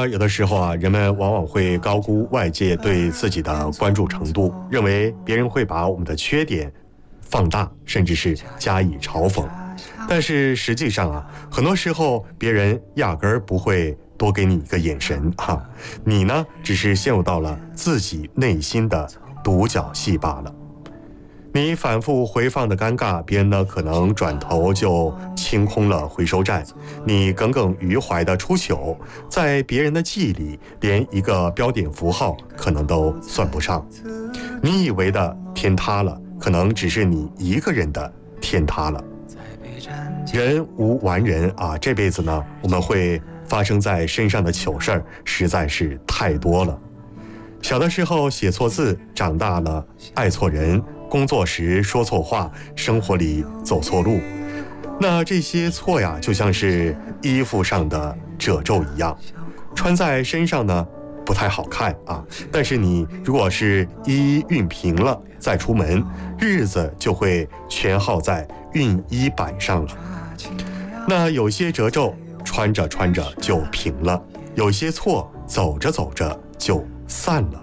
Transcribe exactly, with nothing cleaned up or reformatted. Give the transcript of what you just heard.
那有的时候啊，人们往往会高估外界对自己的关注程度，认为别人会把我们的缺点放大，甚至是加以嘲讽。但是实际上啊，很多时候别人压根儿不会多给你一个眼神哈、啊，你呢只是陷入到了自己内心的独角戏罢了。你反复回放的尴尬，别人呢可能转头就清空了回收站；你耿耿于怀的出糗，在别人的记忆里连一个标点符号可能都算不上。你以为的天塌了，可能只是你一个人的天塌了。人无完人啊，这辈子呢，我们会发生在身上的糗事儿实在是太多了。小的时候写错字，长大了爱错人，工作时说错话，生活里走错路。那这些错呀，就像是衣服上的褶皱一样，穿在身上呢不太好看啊。但是你如果是一一熨平了再出门，日子就会全耗在熨衣板上了。那有些褶皱穿着穿着就平了，有些错走着走着就散了。